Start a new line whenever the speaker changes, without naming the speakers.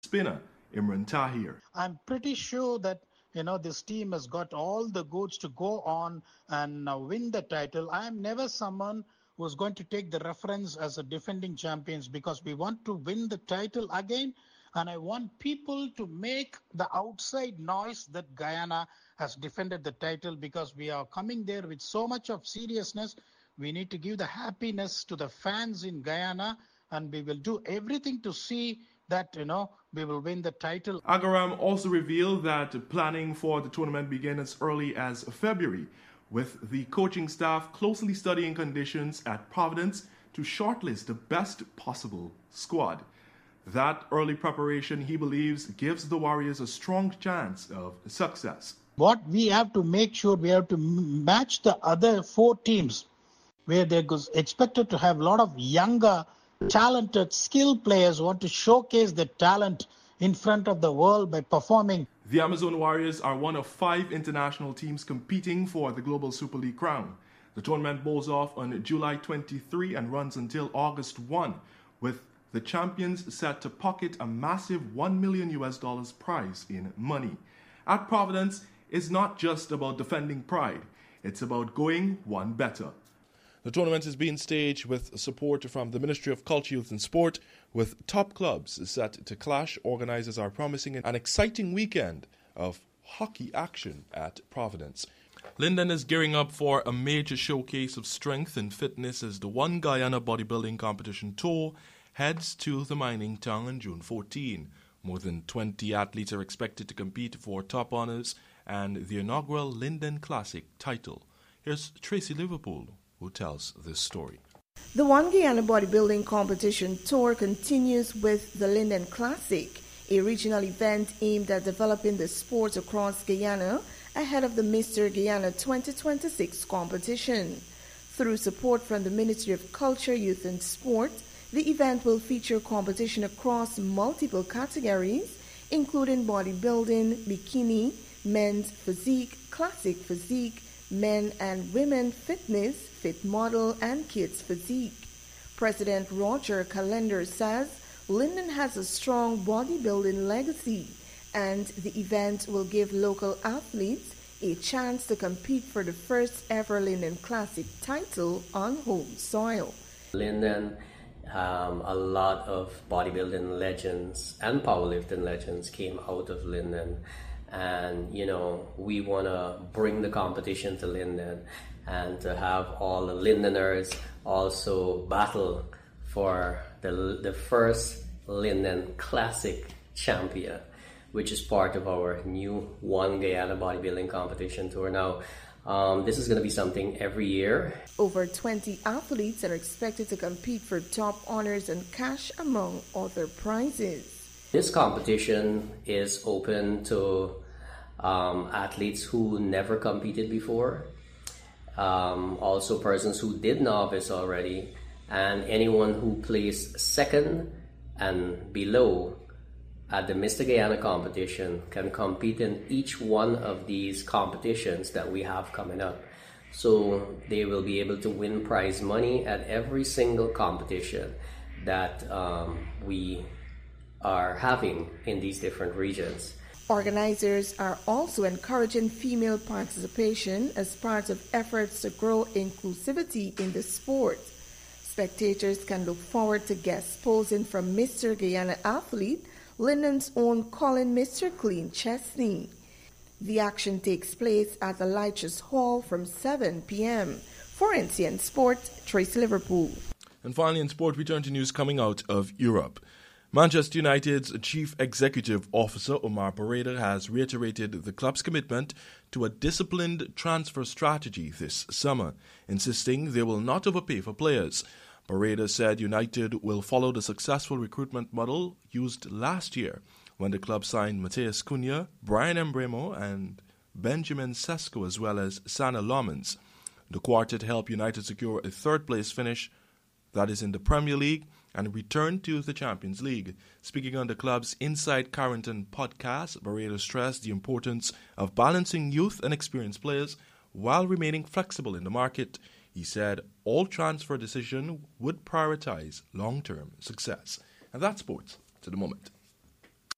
spinner Imran Tahir.
I'm pretty sure that this team has got all the goods to go on and win the title. I am never someone who's going to take the reference as a defending champions, because we want to win the title again, and I want people to make the outside noise that Guyana has defended the title, because we are coming there with so much of seriousness. We need to give the happiness to the fans in Guyana, and we will do everything to see that we will win the title.
Agaram also revealed that planning for the tournament began as early as February, with the coaching staff closely studying conditions at Providence to shortlist the best possible squad. That early preparation, he believes, gives the Warriors a strong chance of success.
What we have to make sure, we have to match the other 4 teams where they're expected to have a lot of younger, talented, skilled players who want to showcase their talent in front of the world by performing.
The Amazon Warriors are one of 5 international teams competing for the Global Super League crown. The tournament bowls off on July 23 and runs until August 1, with the champions set to pocket a massive $1 million prize in money. At Providence, it's not just about defending pride, it's about going one better. The tournament is being staged with support from the Ministry of Culture, Youth and Sport, with top clubs set to clash. Organisers are promising an exciting weekend of hockey action at Providence. Linden is gearing up for a major showcase of strength and fitness as the One Guyana Bodybuilding Competition Tour heads to the mining town on June 14. More than 20 athletes are expected to compete for top honours and the inaugural Linden Classic title. Here's Tracy Liverpool, who tells this story.
The One Guyana Bodybuilding Competition Tour continues with the Linden Classic, a regional event aimed at developing the sport across Guyana ahead of the Mr. Guyana 2026 competition. Through support from the Ministry of Culture, Youth and Sport, the event will feature competition across multiple categories, including bodybuilding, bikini, men's physique, classic physique, men and women fitness, fit model, and kids physique. President Roger Calendar says Linden has a strong bodybuilding legacy, and the event will give local athletes a chance to compete for the first ever Linden Classic title on home soil.
Linden, a lot of bodybuilding legends and powerlifting legends came out of Linden. And, we want to bring the competition to Linden and to have all the Lindeners also battle for the first Linden Classic champion, which is part of our new One Guyana Bodybuilding Competition Tour. Now, this is going to be something every year.
Over 20 athletes are expected to compete for top honors and cash, among other prizes.
This competition is open to athletes who never competed before, also persons who did novice already, and anyone who placed second and below at the Mr. Guyana competition can compete in each one of these competitions that we have coming up. So they will be able to win prize money at every single competition that we are having in these different regions.
Organizers are also encouraging female participation as part of efforts to grow inclusivity in the sport. Spectators can look forward to guest posing from Mr. Guyana athlete, Linden's own Colin Mr. Clean Chesney. The action takes place at the Lychus Hall from 7 p.m. For NCN Sport, Tracy Liverpool.
And finally in sport, we turn to news coming out of Europe. Manchester United's Chief Executive Officer Omar Barreda has reiterated the club's commitment to a disciplined transfer strategy this summer, insisting they will not overpay for players. Barreda said United will follow the successful recruitment model used last year when the club signed Matheus Cunha, Brian Mbeumo and Benjamin Sesko, as well as Sana Lomans. The quartet helped United secure a third-place finish, that is in the Premier League, and return to the Champions League. Speaking on the club's Inside Carrington podcast, Barreda stressed the importance of balancing youth and experienced players while remaining flexible in the market. He said all transfer decisions would prioritize long-term success. And that's sports to the moment.